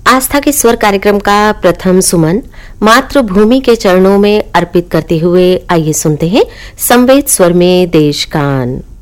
आस्था के स्वर कार्यक्रम का प्रथम सुमन मातृभूमि के चरणों में अर्पित करते हुए आइए सुनते हैं संवेद स्वर में देश गान।